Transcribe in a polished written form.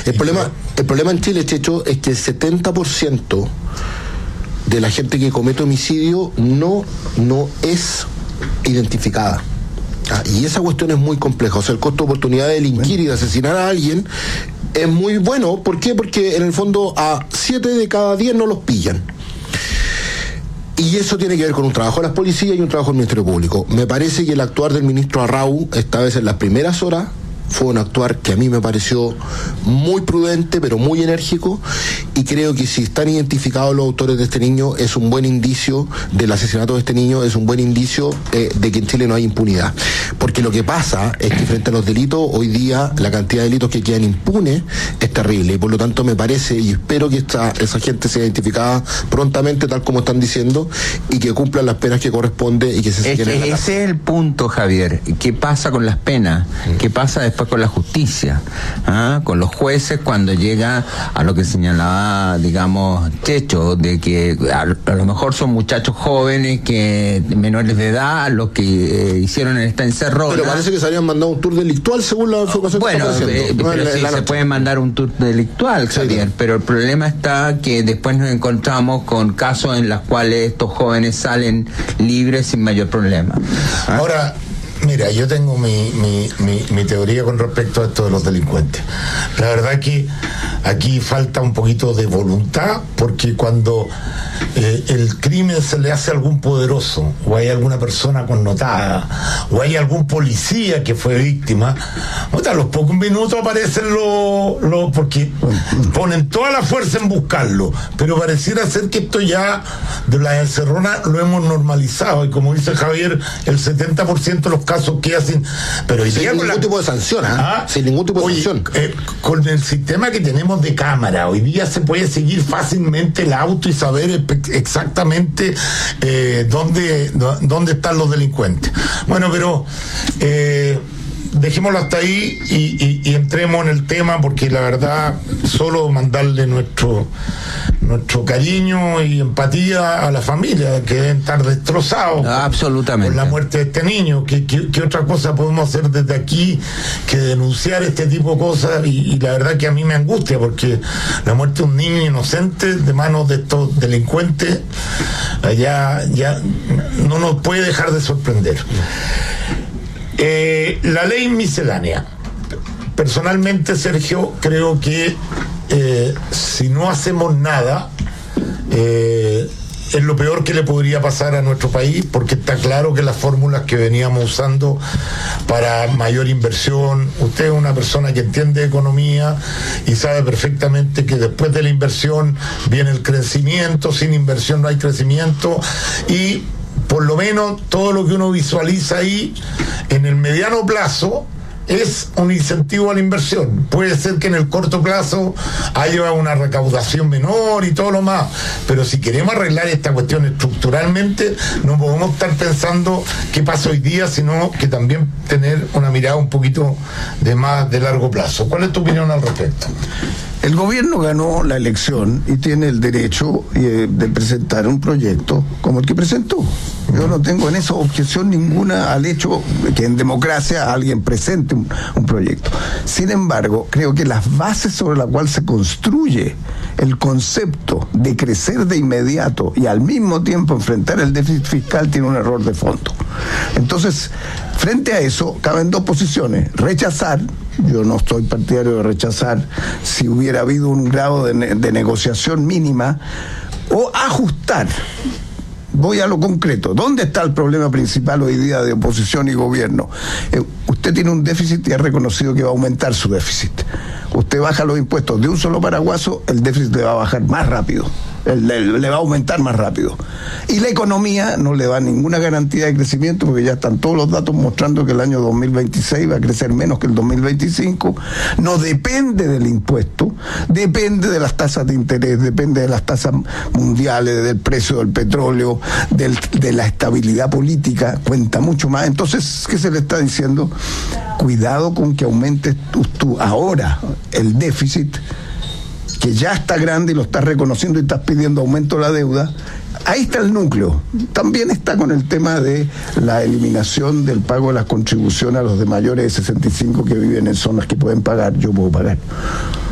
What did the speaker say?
El problema en Chile, Checho, es que el 70% de la gente que comete homicidio no es identificada. Y esa cuestión es muy compleja. O sea, el costo de oportunidad de delinquir y de asesinar a alguien es muy bueno. ¿Por qué? Porque en el fondo a 7 de cada 10 no los pillan. Y eso tiene que ver con un trabajo de las policías y un trabajo del Ministerio Público. Me parece que el actuar del ministro Arrau, esta vez en las primeras horas, fue un actuar que a mí me pareció muy prudente, pero muy enérgico, y creo que si están identificados los autores de este niño, es un buen indicio del asesinato de este niño, es un buen indicio de que en Chile no hay impunidad. Porque lo que pasa es que frente a los delitos, hoy día la cantidad de delitos que quedan impunes es terrible, y por lo tanto me parece y espero que esa gente sea identificada prontamente, tal como están diciendo, y que cumplan las penas que corresponde y que se saquen en la casa. Ese es el punto, Javier. ¿Qué pasa con las penas? ¿Qué pasa después con la justicia? Con los jueces, cuando llega a lo que señalaba, digamos, Checho, de que a lo mejor son muchachos jóvenes, que menores de edad, los que hicieron esta encerrona. Pero parece que se habían mandado un tour delictual según la información que está pero sí se puede mandar un tour delictual, Javier, sí. Pero el problema está que después nos encontramos con casos en los cuales estos jóvenes salen libres sin mayor problema. Ahora, mira, yo tengo mi teoría con respecto a esto de los delincuentes. La verdad que aquí falta un poquito de voluntad, porque cuando el crimen se le hace a algún poderoso, o hay alguna persona connotada, o hay algún policía que fue víctima, a los pocos minutos aparecen porque ponen toda la fuerza en buscarlo, pero pareciera ser que esto ya de la encerrona lo hemos normalizado, y como dice Javier, el 70% de los casos que hacen, pero sin ningún tipo de sanción, sin ningún tipo de sanción. Con el sistema que tenemos de cámara, hoy día se puede seguir fácilmente el auto y saber exactamente dónde están los delincuentes. Bueno, pero dejémoslo hasta ahí y entremos en el tema, porque la verdad solo mandarle nuestro cariño y empatía a la familia, que deben estar destrozados absolutamente por la muerte de este niño. ¿Qué otra cosa podemos hacer desde aquí que denunciar este tipo de cosas? Y la verdad que a mí me angustia, porque la muerte de un niño inocente de manos de estos delincuentes ya no nos puede dejar de sorprender. La ley miscelánea. Personalmente, Sergio, creo que si no hacemos nada, es lo peor que le podría pasar a nuestro país, porque está claro que las fórmulas que veníamos usando para mayor inversión, usted es una persona que entiende economía y sabe perfectamente que después de la inversión viene el crecimiento, sin inversión no hay crecimiento, y por lo menos todo lo que uno visualiza ahí en el mediano plazo es un incentivo a la inversión. Puede ser que en el corto plazo haya una recaudación menor y todo lo más, pero si queremos arreglar esta cuestión estructuralmente, no podemos estar pensando qué pasa hoy día, sino que también tener una mirada un poquito de largo plazo. ¿Cuál es tu opinión al respecto? El gobierno ganó la elección y tiene el derecho de presentar un proyecto como el que presentó. Yo no tengo en eso objeción ninguna al hecho de que en democracia alguien presente un proyecto. Sin embargo, creo que las bases sobre las cuales se construye el concepto de crecer de inmediato y al mismo tiempo enfrentar el déficit fiscal tiene un error de fondo. Entonces, frente a eso, caben dos posiciones: rechazar. Yo no estoy partidario de rechazar si hubiera habido un grado de negociación mínima, o ajustar. Voy a lo concreto. ¿Dónde está el problema principal hoy día de oposición y gobierno? Usted tiene un déficit y ha reconocido que va a aumentar su déficit. Usted baja los impuestos de un solo paraguaso, el déficit le va a bajar más rápido. Le va a aumentar más rápido. Y la economía no le da ninguna garantía de crecimiento, porque ya están todos los datos mostrando que el año 2026 va a crecer menos que el 2025. No depende del impuesto, depende de las tasas de interés, depende de las tasas mundiales, del precio del petróleo, de la estabilidad política, cuenta mucho más. Entonces, ¿qué se le está diciendo? Cuidado con que aumentes tú ahora el déficit, que ya está grande y lo estás reconociendo y estás pidiendo aumento de la deuda. Ahí está el núcleo. También está con el tema de la eliminación del pago de las contribuciones a los de mayores de 65 que viven en zonas que pueden pagar. Yo puedo pagar.